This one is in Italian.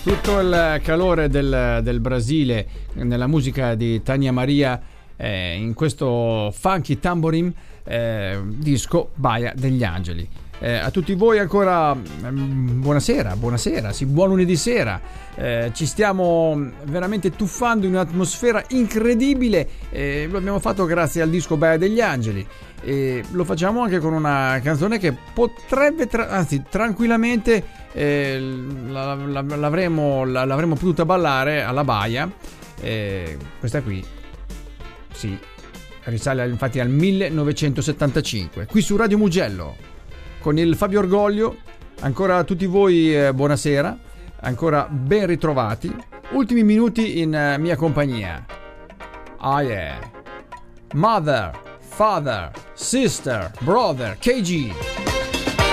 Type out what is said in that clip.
Tutto il calore del Brasile nella musica di Tania Maria, in questo funky tamborim disco Baia degli Angeli. A tutti voi ancora buonasera, sì, buon lunedì sera. Ci stiamo veramente tuffando in un'atmosfera incredibile, lo abbiamo fatto grazie al disco Baia degli Angeli, e lo facciamo anche con una canzone che potrebbe anzi tranquillamente l'avremmo potuta ballare alla Baia. Questa qui sì, risale infatti al 1975, qui su Radio Mugello con il Fabio Orgoglio. Ancora a tutti voi buonasera, ancora ben ritrovati. Ultimi minuti in mia compagnia. Ah yeah. Mother, Father, Sister, Brother, KG.